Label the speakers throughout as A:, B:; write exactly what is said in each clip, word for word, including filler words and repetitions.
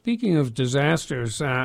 A: speaking of disasters, uh,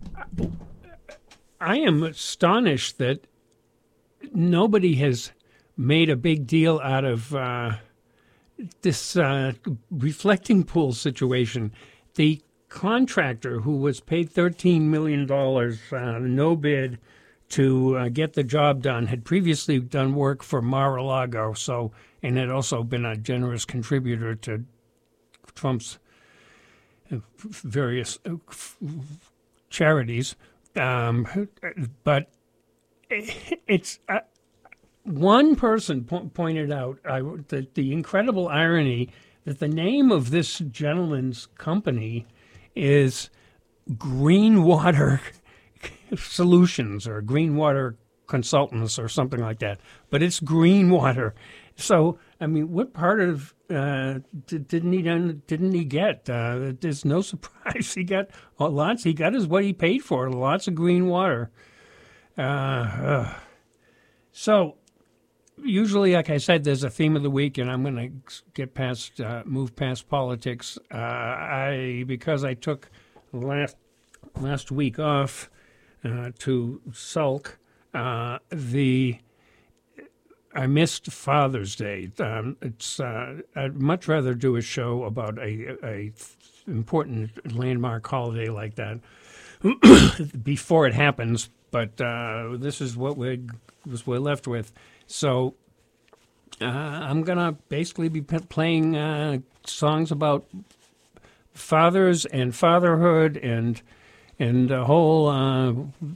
A: I am astonished that nobody has made a big deal out of uh, this uh, reflecting pool situation. The contractor who was paid thirteen million dollars, uh, no bid, to uh, get the job done had previously done work for Mar-a-Lago, so and had also been a generous contributor to Trump's various charities. Um, but it's uh, one person po- pointed out uh, the, the incredible irony that the name of this gentleman's company is Green Water Solutions or Green Water Consultants or something like that. But it's Green Water. So, I mean, what part of uh, didn't he didn't he get? Uh, there's no surprise. He got well, lots. He got is what he paid for. Lots of green water. Uh, uh. So, usually, like I said, there's a theme of the week, and I'm going to get past, uh, move past politics. Uh, I because I took last last week off uh, to sulk. Uh, the I missed Father's Day. Um, it's uh, I'd much rather do a show about a, a important landmark holiday like that before it happens. But uh, this is what we're was we're left with. So uh, I'm gonna basically be p- playing uh, songs about fathers and fatherhood and and the whole. Uh,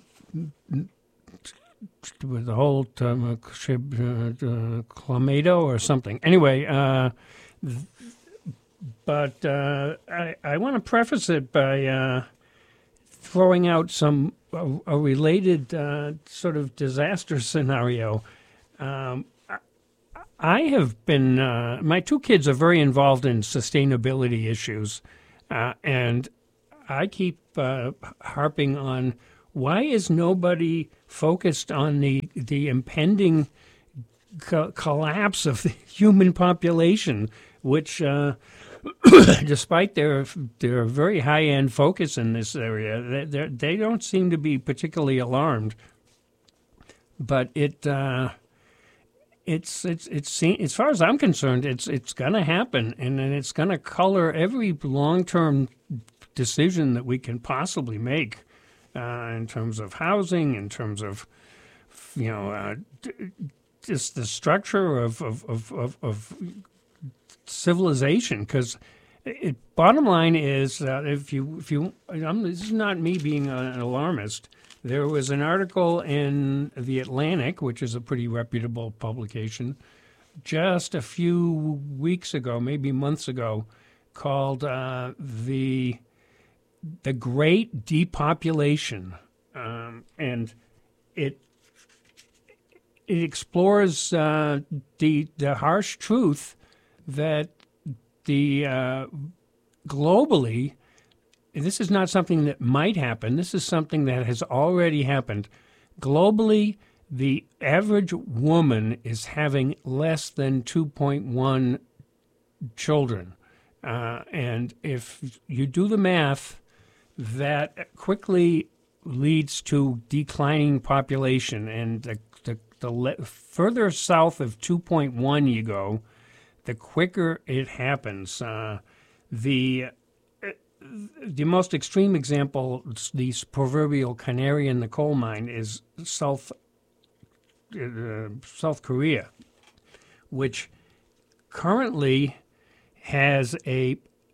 A: with the whole um, uh, uh, Clamato or something. Anyway, uh, but uh, I, I want to preface it by uh, throwing out some a, a related uh, sort of disaster scenario. Um, I, I have been, uh, my two kids are very involved in sustainability issues, uh, and I keep uh, harping on why is nobody focused on the the impending co- collapse of the human population, which, uh, despite their their very high end focus in this area, they they don't seem to be particularly alarmed. But it uh, it's it's it's as far as I'm concerned, it's it's going to happen, and, and it's going to color every long term decision that we can possibly make. Uh, in terms of housing, in terms of, you know, uh, d- just the structure of of, of, of, of civilization. Because bottom line is, uh, if you if you, I'm, this is not me being an alarmist. There was an article in The Atlantic, which is a pretty reputable publication, just a few weeks ago, maybe months ago, called uh, the. The Great Depopulation, um, and it it explores uh, the the harsh truth that the uh, globally, this is not something that might happen. This is something that has already happened. Globally, the average woman is having less than two point one children, uh, and if you do the math, that quickly leads to declining population, and the, the, the le- further south of two point one you go, the quicker it happens. Uh, the the most extreme example, the proverbial canary in the coal mine, is South uh, South Korea, which currently has a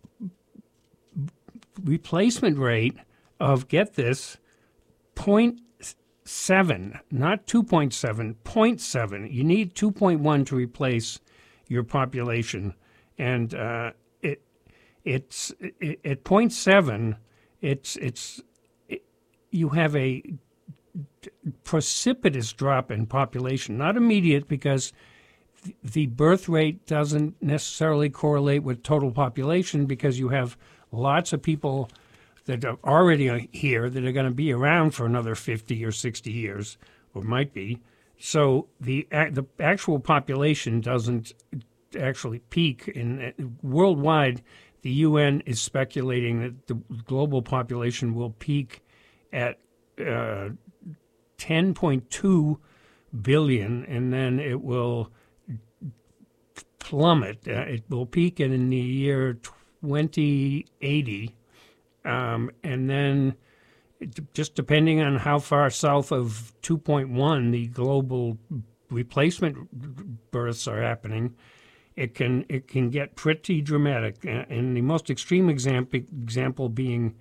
A: replacement rate of, get this, zero point seven, not two point seven, zero point seven. You need two point one to replace your population. And uh, it it's it, at zero point seven, it's, it's, it, you have a precipitous drop in population. Not immediate, because the birth rate doesn't necessarily correlate with total population, because you have lots of people that are already here that are going to be around for another fifty or sixty years, or might be. So the the actual population doesn't actually peak. In worldwide, the U N is speculating that the global population will peak at uh, ten point two billion, and then it will plummet. Uh, it will peak in the year twenty eighty, um, and then it, just depending on how far south of two point one the global replacement births are happening, it can it can get pretty dramatic. And the most extreme example example being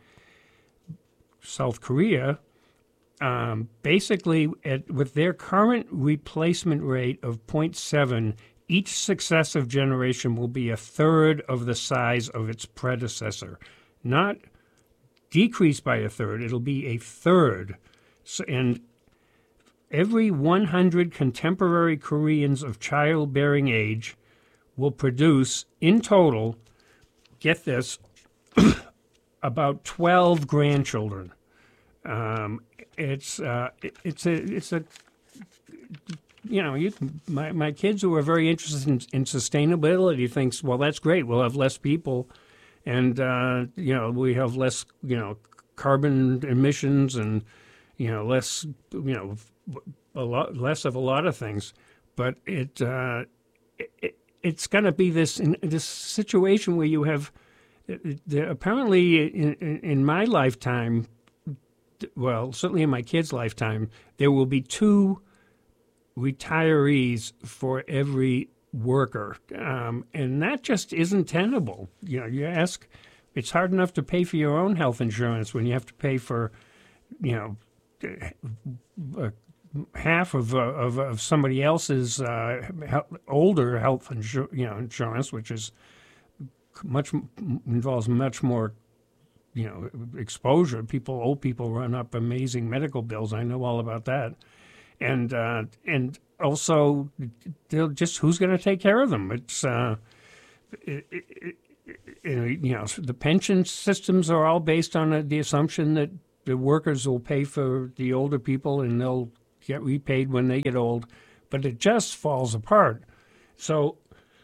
A: South Korea. Um, basically, at, with their current replacement rate of zero point seven, each successive generation will be a third of the size of its predecessor. Not decrease by a third, it'll be a third. So, and every one hundred contemporary Koreans of childbearing age will produce, in total, get this, about twelve grandchildren. Um, it's uh, it, it's a it's a you know you my my kids who are very interested in, in sustainability thinks, well, that's great, we'll have less people, and uh, you know we have less you know carbon emissions and you know less you know a lot less of a lot of things, but it, uh, it it's going to be this in, this situation where you have the, apparently in, in my lifetime. Well, certainly in my kid's lifetime, there will be two retirees for every worker. Um, and that just isn't tenable. You know, you ask, it's hard enough to pay for your own health insurance when you have to pay for, you know, uh, half of, uh, of of somebody else's uh, older health insur- you know, insurance, which is much involves much more you know, exposure. People, old people run up amazing medical bills. I know all about that. And uh, and also, they'll just who's going to take care of them? It's, uh, it, it, it, you know, the pension systems are all based on the assumption that the workers will pay for the older people and they'll get repaid when they get old. But it just falls apart. So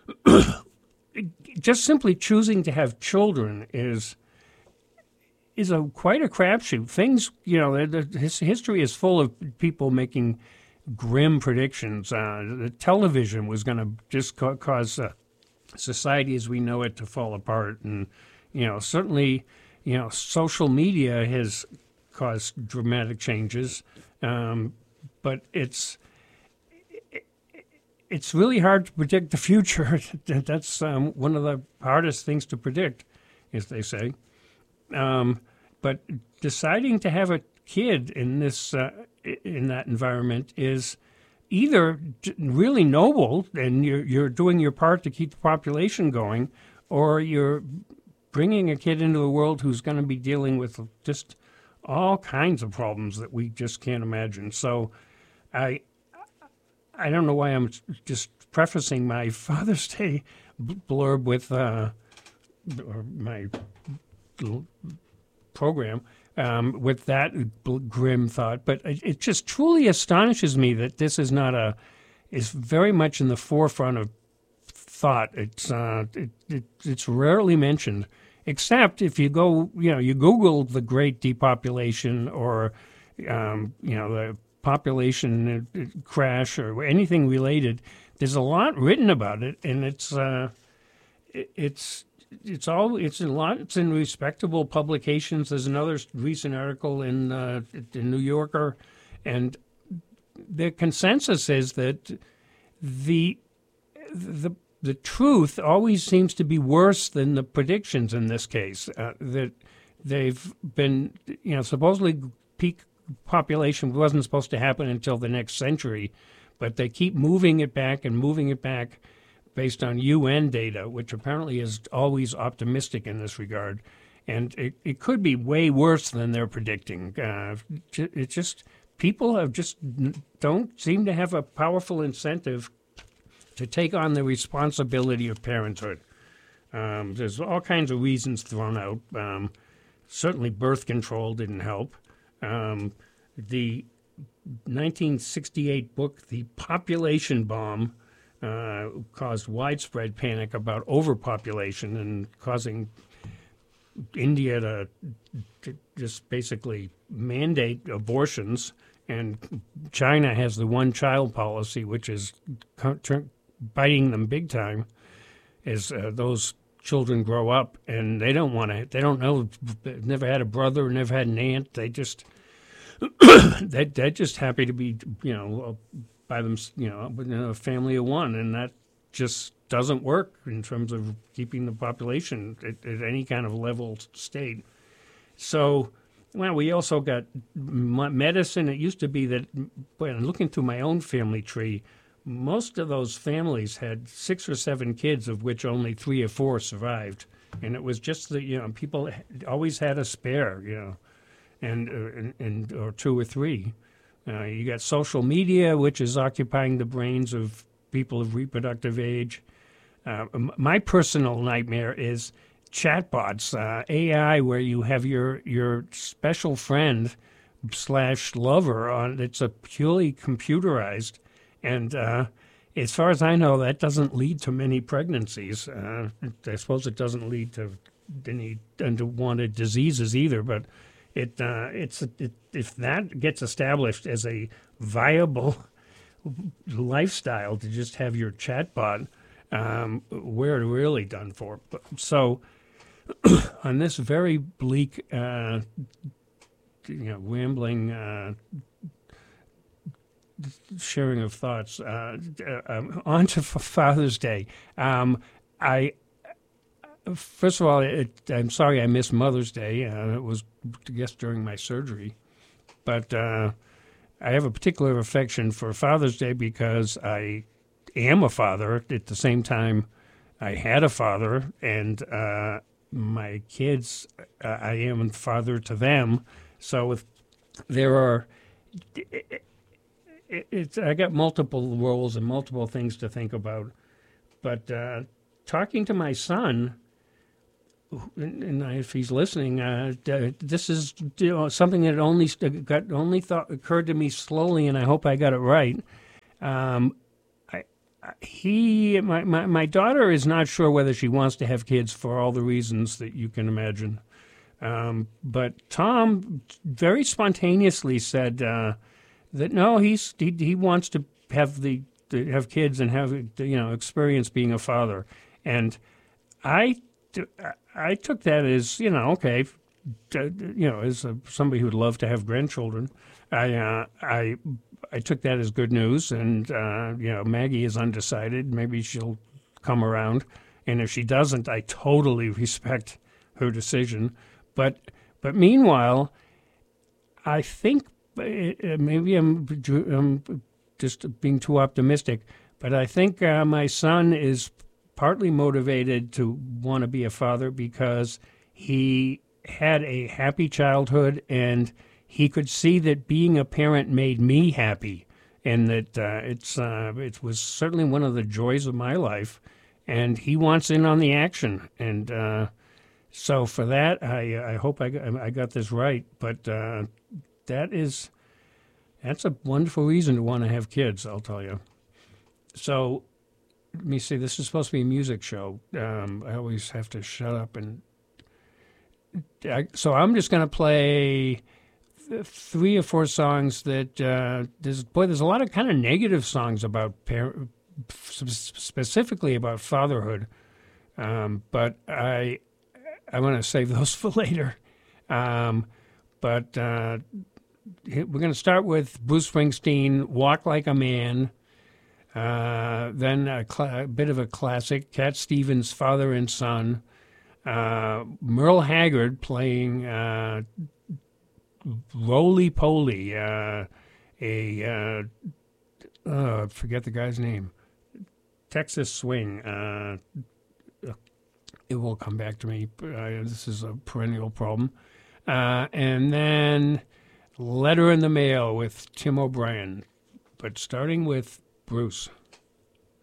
A: just simply choosing to have children is is a quite a crapshoot. Things, you know, the, the, his history is full of people making grim predictions. Uh, the television was going to just ca- cause uh, society as we know it to fall apart, and you know, certainly, you know, social media has caused dramatic changes. Um, but it's it, it's really hard to predict the future. That's um, one of the hardest things to predict, as they say. Um, but deciding to have a kid in this uh, in that environment is either really noble, and you're you're doing your part to keep the population going, or you're bringing a kid into the world who's going to be dealing with just all kinds of problems that we just can't imagine. So, I I don't know why I'm just prefacing my Father's Day blurb with uh, or my program um, with that grim thought, but it, it just truly astonishes me that this is not a is very much in the forefront of thought. It's uh, it, it, it's rarely mentioned, except if you go, you know, you Google the Great Depopulation or um, you know the population crash or anything related. There's a lot written about it, and it's uh, it, it's. It's all. It's a lot. It's in respectable publications. There's another recent article in uh, the New Yorker, and the consensus is that the the the truth always seems to be worse than the predictions in this case. Uh, that they've been, you know, supposedly peak population wasn't supposed to happen until the next century, but they keep moving it back and moving it back, based on U N data, which apparently is always optimistic in this regard. And it, it could be way worse than they're predicting. Uh, it's just, people have just don't seem to have a powerful incentive to take on the responsibility of parenthood. Um, there's all kinds of reasons thrown out. Um, certainly birth control didn't help. Um, the nineteen sixty-eight book, The Population Bomb, Uh, caused widespread panic about overpopulation and causing India to, to just basically mandate abortions, and China has the one-child policy, which is biting them big time, as uh, those children grow up and they don't want to, they don't know, they've never had a brother, never had an aunt. They just, they, they're just happy to be, you know, by them, you know, within a family of one. And that just doesn't work in terms of keeping the population at, at any kind of level state. So, well, we also got medicine. It used to be that, when looking through my own family tree, most of those families had six or seven kids, of which only three or four survived. And it was just that, you know, people always had a spare, you know, and, uh, and, and or two or three. Uh, you got social media, which is occupying the brains of people of reproductive age. Uh, my personal nightmare is chatbots, uh, A I, where you have your your special friend slash lover on. It's a purely computerized. And uh, as far as I know, that doesn't lead to many pregnancies. Uh, I suppose it doesn't lead to any unwanted diseases either. But it uh, it's it, if that gets established as a viable lifestyle to just have your chatbot, um, we're really done for. So on this very bleak, uh, you know, rambling. Uh, sharing of thoughts. Uh, um, on to Father's Day. Um, I first of all, it, I'm sorry I missed Mother's Day. Uh, it was, I guess, during my surgery, but uh, I have a particular affection for Father's Day because I am a father. At the same time, I had a father, and uh, my kids, uh, I am a father to them. So if there are. It, It's, I got multiple roles and multiple things to think about. But uh, talking to my son, and if he's listening, uh, this is, you know, something that only got only thought occurred to me slowly, and I hope I got it right. Um, I, he, my, my my daughter is not sure whether she wants to have kids for all the reasons that you can imagine. Um, but Tom very spontaneously said. Uh, That no, he's he, he wants to have the to have kids and have, you know, experience being a father, and I, I took that as, you know, okay, you know, as a, somebody who'd love to have grandchildren, I uh, I I took that as good news, and uh, you know, Maggie is undecided. Maybe she'll come around, and if she doesn't, I totally respect her decision. But but meanwhile, I think. Maybe I'm, I'm just being too optimistic, but I think uh, my son is partly motivated to want to be a father because he had a happy childhood and he could see that being a parent made me happy, and that uh, it's uh, it was certainly one of the joys of my life, and he wants in on the action. And uh, so for that, I I hope I got, I got this right, but. Uh, That is, that's a wonderful reason to want to have kids, I'll tell you. So, let me see, this is supposed to be a music show. Um, I always have to shut up and... I, so I'm just going to play th- three or four songs that... Uh, there's, boy, there's a lot of kind of negative songs about, par- specifically about fatherhood. Um, but I, I want to save those for later. Um, but... Uh, We're going to start with Bruce Springsteen, Walk Like a Man, uh, then a, cl- a bit of a classic, Cat Stevens, Father and Son, uh, Merle Haggard playing uh, Roly Poly, uh, a, uh, oh, I forget the guy's name, Texas Swing. Uh, it will come back to me. Uh, this is a perennial problem. Uh, and then... Letter in the Mail with Tim O'Brien, but starting with Bruce.